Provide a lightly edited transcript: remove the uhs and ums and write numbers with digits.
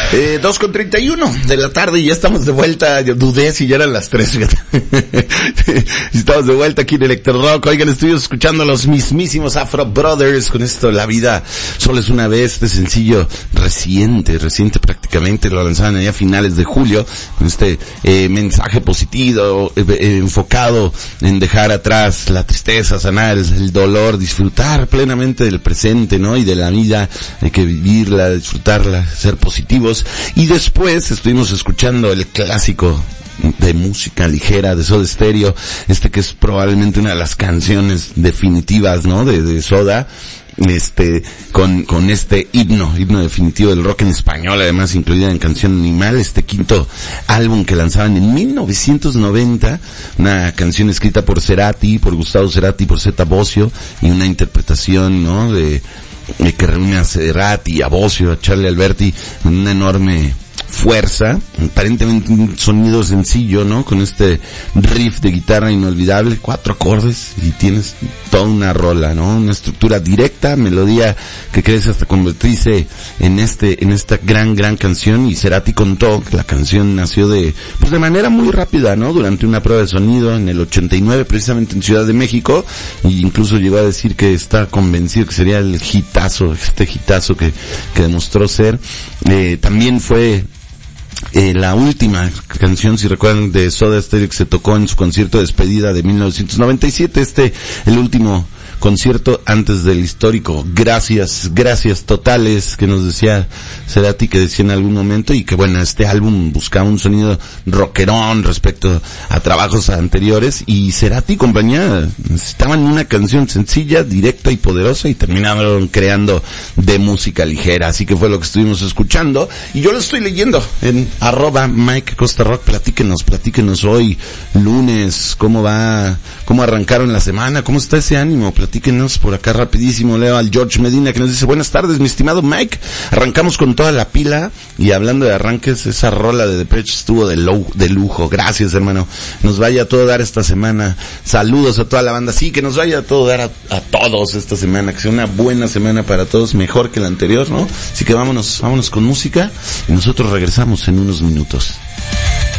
2:31 de la tarde y ya estamos de vuelta. Yo dudé si ya eran las 3. Estamos de vuelta aquí en Electro Rock. Oigan, estoy escuchando a los mismísimos Afro Brothers con esto, La vida solo es una vez. Este sencillo reciente prácticamente, lo lanzaron allá a finales de julio, con este mensaje positivo, enfocado en dejar atrás la tristeza, sanar el dolor, disfrutar plenamente del presente, ¿no? Y de la vida, hay que vivirla, disfrutarla, ser positivos. Y después estuvimos escuchando el clásico de música ligera de Soda Stereo, que es probablemente una de las canciones definitivas, ¿no? De Soda, con este himno definitivo del rock en español, además incluida en Canción Animal, quinto álbum que lanzaban en 1990, una canción escrita por Cerati, por Gustavo Cerati, por Zeta Bosio, y una interpretación, ¿no? Que reúne a Cerati, a Bosio, a Charlie Alberti, con una enorme fuerza, aparentemente un sonido sencillo, ¿no? Con este riff de guitarra inolvidable, 4 acordes y tienes toda una rola, ¿no? Una estructura directa, melodía que crece hasta convertirse en esta gran canción. Y Cerati contó que la canción nació de manera muy rápida, ¿no? Durante una prueba de sonido en el 89, precisamente en Ciudad de México, e incluso llegó a decir que está convencido que sería el hitazo que demostró ser. También fue la última canción, si recuerdan, de Soda Stereo que se tocó en su concierto de despedida de 1997, el último concierto antes del histórico gracias totales que nos decía Cerati, que decía en algún momento, y que bueno, este álbum buscaba un sonido rockerón respecto a trabajos anteriores, y Cerati y compañía necesitaban una canción sencilla, directa y poderosa, y terminaron creando de música ligera. Así que fue lo que estuvimos escuchando, y yo lo estoy leyendo en @MikeCostaRock. Platíquenos hoy lunes, cómo arrancaron la semana, cómo está ese ánimo. Platíquenos por acá rapidísimo. Leo al George Medina, que nos dice: buenas tardes, mi estimado Mike. Arrancamos con toda la pila, y hablando de arranques, esa rola de Depeche estuvo de lujo. Gracias, hermano. Nos vaya a todo dar esta semana. Saludos a toda la banda. Sí, que nos vaya a todo dar a todos esta semana. Que sea una buena semana para todos, mejor que la anterior, ¿no? Así que vámonos con música, y nosotros regresamos en unos minutos.